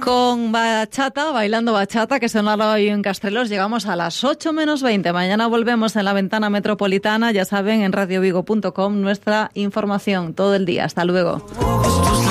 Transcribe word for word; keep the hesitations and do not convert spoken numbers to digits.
Con bachata, bailando bachata, que sonaba hoy en Castrelos, llegamos a las ocho menos veinte. Mañana volvemos en la ventana metropolitana, ya saben, en radio vigo punto com, nuestra información todo el día. Hasta luego.